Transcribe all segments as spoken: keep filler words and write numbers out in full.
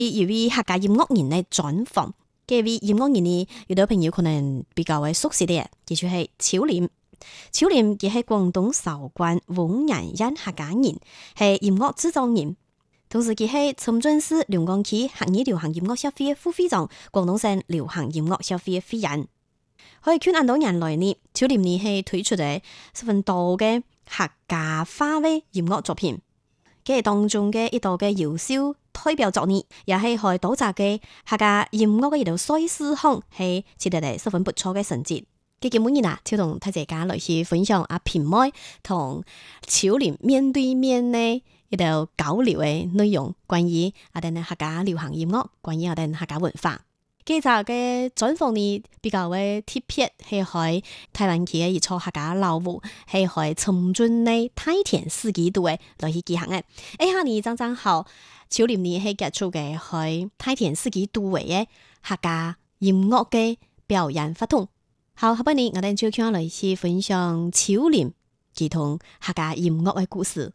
一位客家音樂人嘅專訪。這位音樂人呢，有啲朋友可能比較為熟悉啲，佢就係超廉。超廉佢係廣東韶關翁安縣客家人，係音樂製作人。同時佢係深圳市龍崗區客家流行音樂協會副會長、廣東省流行音樂協會會員。可以看咁多年來呢，超廉呢係推出咗十分多嘅客家話嘅音樂作品。佢係當中嘅一道嘅優秀代表作呢，也係喺多集嘅客家音樂嘅一道賽事項，係取得嚟十分不錯嘅成績。嘅今日啊，就同大家來去分享阿平妹同超廉面對面嘅一道交流嘅內容，關於阿哋客家流行音樂，關於阿哋客家文化。呢集嘅專訪呢比較嘅特別，係喺台灣區嘅一座客家老屋，係喺深圳嘅太田市幾度嘅來去舉行嘅。誒下呢，正正好超廉呢係結束嘅喺太田市幾度嘅客家音樂嘅表演活動。好，下半年我哋就向來去分享超廉佢同客家音樂嘅故事。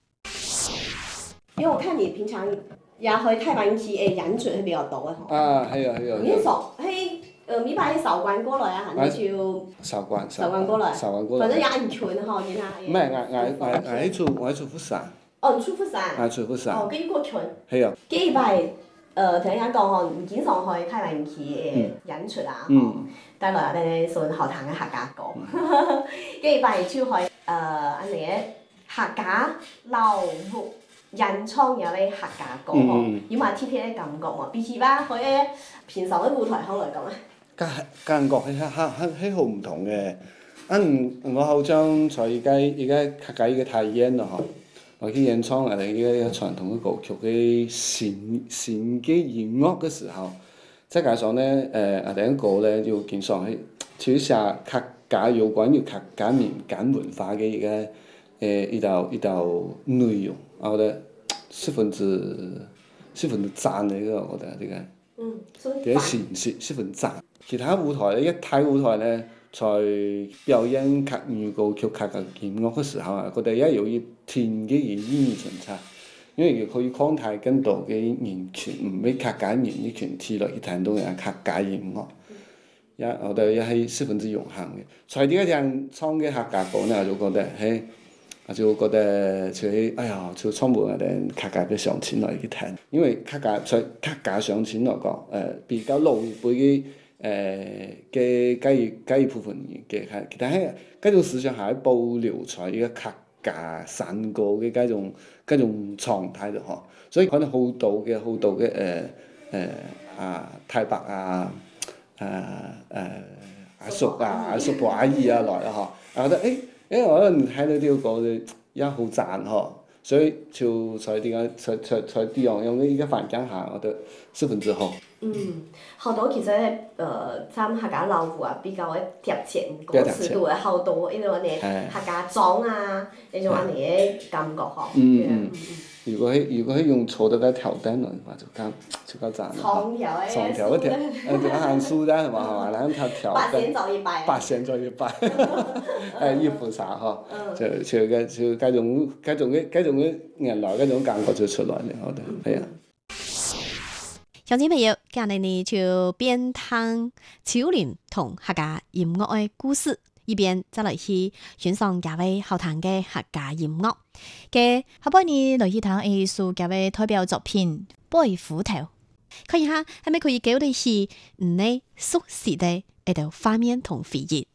因為我看你平常也去台灣區誒演出係比較多嘅。 啊，係啊，係啊。 你從喺誒咪擺喺韶關過來啊？還是就韶關？ 韶關過來。 韶關過來。 反正也唔近嗬，見下。 唔係，我我我我喺做我喺做福山。 哦，你出福山。 係做福山。 哦，跟住過近。 係啊。 幾擺誒聽人講嗬，唔經常去台灣區誒演出啊。 嗯。 帶來啊啲算好聽嘅客家歌。幾擺就去誒安尼嘅客家老屋。演唱有啲客家歌嗬，有冇特別嘅感覺嘛？比起話佢平常嘅舞台上嚟講咧， 感感覺係係係係好唔同嘅。嗯，我好像在而家而家客家依個太演咯嗬，我去演唱我哋依個傳統嘅歌曲嘅新新嘅音樂嘅時候，再加上咧誒我哋個咧要經常係寫下客家有關於客家民間文化嘅一個誒一道一道內容。我覺得十分之十分之讚嘅，呢個我覺得呢個， 嗯，所以啲形式十分讚。其他舞台咧，一睇舞台咧，在表演客語歌曲、客家音樂嘅時候啊，覺得也有一定嘅意義存在，因為佢可以擴大更多嘅人群，唔係客家人嘅群體落去聽到嘅客家音樂，也我覺得也係十分之榮幸嘅。在呢個人唱嘅客家歌咧，我就覺得係。我就覺得就係，哎呀，就充滿我哋客家嘅鄉親來去聽，因為客家在客家鄉親來講，誒、呃、比較老一輩嘅誒嘅嗰一嗰一部分嘅係，但係嗰種思想係保留在一個客家山歌嘅嗰種嗰種狀態度嗬，所以可能好多嘅好多嘅誒誒啊太伯啊，誒、啊、誒、啊、阿叔啊阿叔婆阿姨啊來啦嗬，我覺得誒。欸因為我可能睇到呢個歌也好讚嗬，所以就在點解在在在啲樣樣嘅依個環境下，我覺得十分之好。 嗯，好多其實誒，參客家老屋啊，比較嘅貼切，歌詞都會好多呢種嘅客家莊啊，呢種安尼嘅感覺嗬。 嗯嗯。如果係如果係用錯得嘅條燈嚟話，就更就更讚啦。 長條嘅。 長條嗰條，誒仲有行書啫係嘛係嘛，兩條條。 八仙就一拜。 八仙就一拜。誒衣服衫嗬，就就嘅就嗰種嗰種嘅嗰種嘅原來嗰種感覺就出來咧，我覺得係啊。 鄉親朋友，今日呢就邊聽超廉同客家音樂嘅故事，一邊再來去欣賞幾位好聽嘅客家音樂。嘅下半年來去聽藝術幾位代表作品《背斧頭》，看一下係咪可以給我哋是唔呢熟悉的一道畫面同回憶。